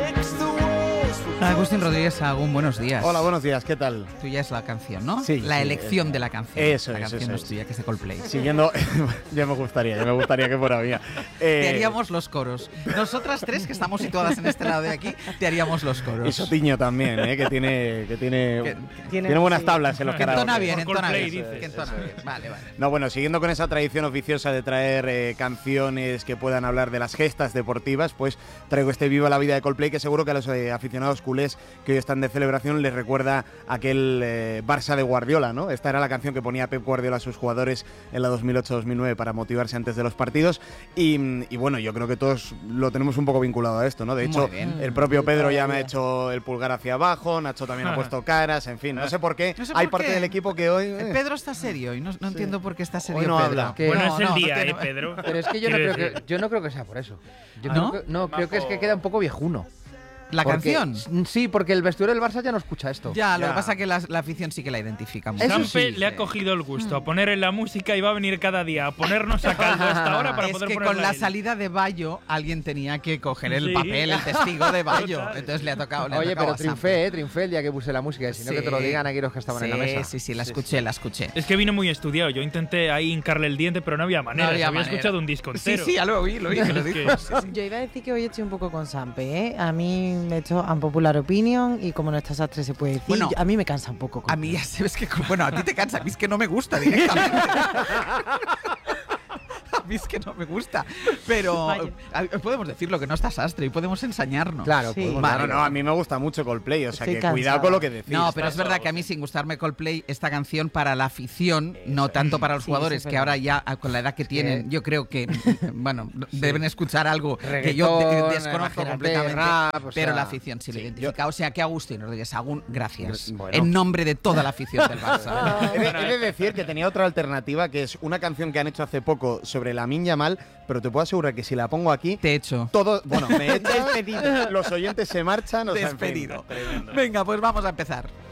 Agustín Rodríguez Sahagún, buenos días. Hola, buenos días, ¿qué tal? Tuya es la canción, ¿no? Sí. La elección de la canción. Eso la es, canción eso no es. es tuya, que es de Coldplay. Siguiendo, ya me gustaría que fuera mía. Te haríamos los coros. Nosotras tres, que estamos situadas en este lado de aquí, te haríamos los coros. Y Sotiño también, que tiene buenas tablas en los Que entona karaoke. bien, entona bien. dices. Que entona bien. Vale. No, bueno, siguiendo con esa tradición oficiosa de traer canciones que puedan hablar de las gestas deportivas, pues traigo este Viva la Vida de Coldplay, que seguro que a los aficionados culés que hoy están de celebración les recuerda aquel Barça de Guardiola, ¿no? Esta era la canción que ponía Pep Guardiola a sus jugadores en la 2008-2009 para motivarse antes de los partidos y bueno, yo creo que todos lo tenemos un poco vinculado a esto, ¿no? De hecho, el propio Pedro ya me ha hecho el pulgar hacia abajo, Nacho también ha puesto caras, en fin, no sé por qué. Hay parte del equipo que hoy... Pedro está serio y no entiendo por qué está serio. Hoy no Pedro. habla. Bueno, es el día, Pedro. Pero es que yo no creo que sea por eso. ¿No? Creo que es que queda un poco viejuno. ¿La canción? Sí, porque el vestuario del Barça ya no escucha esto. Ya, lo que pasa es que la afición sí que la identifica mucho. Eso Sampe sí. le ha cogido el gusto a poner en la música y va a venir cada día a ponernos a caldo a esta hora para Es poder que ponerla con la él. salida de Bayo alguien tenía que coger el Sí. papel, el testigo de Bayo. Total. Entonces le ha tocado. Oye, pero triunfé el día que puse la música. Si no, que te lo digan aquí los que estaban en la mesa. Sí, la escuché. Es que vino muy estudiado. Yo intenté ahí hincarle el diente, pero no había manera. No había había manera. escuchado un disco entero. Sí, ya lo oí, que lo Es dijo. que- Yo iba a decir que hoy estoy un poco con Sampe, ¿eh? A mí me he hecho unpopular opinion y como no está Sastre se puede decir, Bueno, a mí me cansa un poco. A mí ya sabes que, bueno, a ti te cansa, a mí es que no me gusta directamente. A mí es que no me gusta. Pero podemos decirlo, que no está Sastre y podemos ensañarnos. Claro, Sí. podemos Vale. darle. No, a mí me gusta mucho Coldplay, o sea Estoy que cansada. cuidado con lo que decís. No, pero es verdad que a mí, sin gustarme Coldplay, esta canción para la afición, no tanto para los Sí, jugadores, sí, es que ahora verdad. ya con la edad que tienen, yo creo que, bueno, deben escuchar algo que Reggaetón, yo desconozco imagínate, completamente, rap, o pero sea, la afición sí lo identifica. O sea que Agustín Rodríguez Sahagún, gracias. Bueno. En nombre de toda la afición del Barça. He de decir que tenía otra alternativa, que es una canción que han hecho hace poco sobre Lamine Yamal, pero te puedo asegurar que si la pongo aquí, Te he hecho. todo, bueno, me echan, los oyentes se marchan, o sea, en fin, Despedido. tremendo. Venga, pues vamos a empezar.